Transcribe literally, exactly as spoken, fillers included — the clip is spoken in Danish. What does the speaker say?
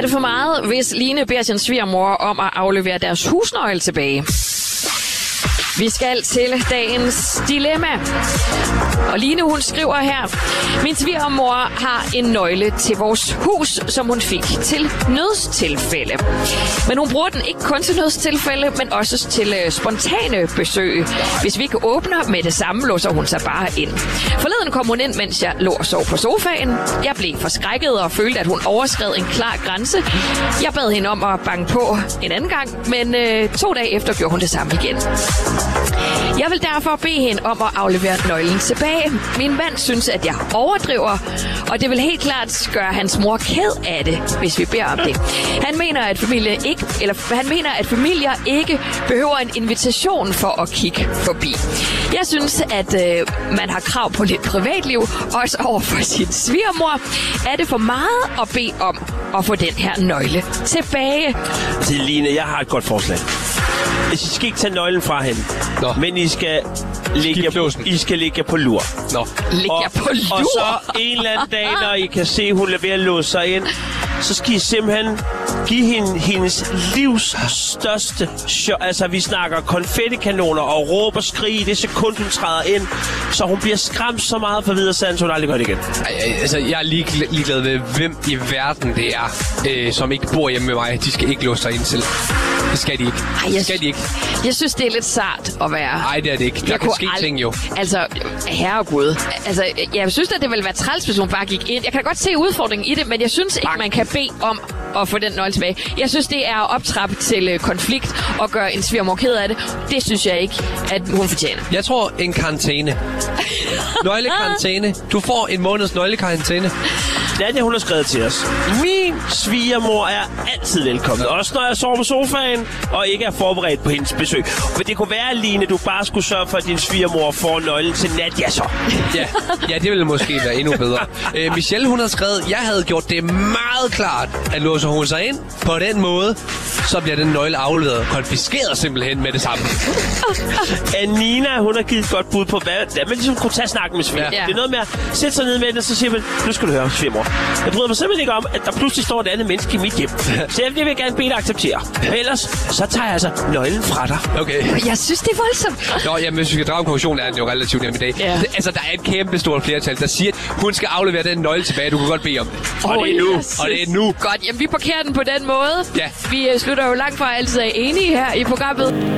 Er det for meget, hvis Line beder sin svigermor om at aflevere deres husnøgle tilbage? Vi skal til dagens dilemma. Og Line, hun skriver her: Min svigermor har en nøgle til vores hus, som hun fik til nødstilfælde. Men hun bruger den ikke kun til nødstilfælde, men også til uh, spontane besøg. Hvis vi ikke åbner med det samme, låser hun sig bare ind. Forleden kom hun ind, mens jeg lå og sov på sofaen. Jeg blev forskrækket og følte, at hun overskred en klar grænse. Jeg bad hende om at banke på en anden gang, men uh, to dage efter gjorde hun det samme igen. Jeg vil derfor bede hende om at aflevere nøglen tilbage. Min mand synes, at jeg overdriver, og det vil helt klart gøre hans mor ked af det, hvis vi beder om det. Han mener, at familie ikke, eller han mener, at familier ikke behøver en invitation for at kigge forbi. Jeg synes, at øh, man har krav på lidt privatliv, også over for sin svigermor. Er det for meget at bede om at få den her nøgle tilbage? Til Line, jeg har et godt forslag. I skal ikke tage nøglen fra hende, Nå. men I skal ligge jer, I skal ligge jer på lur. Nå. Ligge jer på lur? Og så en eller anden dag, når I kan se, at hun er ved at låse sig ind, så skal I simpelthen give hende hendes livs største show. Altså, vi snakker konfettikanoner og råb og skrig det sekund, hun træder ind, så hun bliver skræmt så meget for videre sandt, så hun aldrig gør det igen. Ej, altså, jeg er lige, ligeglad med, hvem i verden det er, øh, som ikke bor hjemme med mig. De skal ikke låse sig ind selv. Det skal de ikke. Ej, jeg, skal de ikke. Jeg synes, det er lidt sart at være... Nej, det er det ikke. Der jeg kan ske ald- ting jo. Altså, herregud. Altså, jeg synes, at det ville være træls, hvis hun bare gik ind. Jeg kan godt se udfordringen i det, men jeg synes ikke, Bang. man kan bede om at få den nøgle tilbage. Jeg synes, det er at optrappe til konflikt og gøre en svigermor ked af det. Det synes jeg ikke, at hun fortjener. Jeg tror, en karantæne. Nøglekarantæne. Du får en måneds nøglekarantæne. Nadia, hun har skrevet til os: Min svigermor er altid velkommen. Også når jeg sover på sofaen og ikke er forberedt på hendes besøg. Men det kunne være, Line, du bare skulle sørge for, at din svigermor får nøglen til Nadia så. Ja, ja, det ville måske være endnu bedre. Øh, Michelle, hun har skrevet: Jeg havde gjort det meget klart, at låser hun sig ind på den måde, så bliver den nøgle afleveret og konfiskeret simpelthen med det samme. Anina, hun har givet et godt bud på, hvad man ligesom kunne tage snakken med sviger. Ja. Det er noget med at sætte sig ned med det, og så siger man: Nu skal du høre, svigermor. Jeg bryder mig simpelthen ikke om, at der pludselig står et andet menneske i mit hjem. Så jeg vil gerne bede dig acceptere. Ellers, så tager jeg altså nøglen fra dig. Okay. Jeg synes, det er voldsomt. Nå, jamen, hvis vi skal drage en konklusion, er den jo relativt nem i dag. Ja. Altså, der er et kæmpe stort flertal, der siger, at hun skal aflevere den nøgle tilbage. Du kan godt bede om det. Oh, og det er nu. Og det er nu. Godt, jamen vi parkerer den på den måde. Ja. Vi uh, slutter jo langt fra altid er enige her i programmet.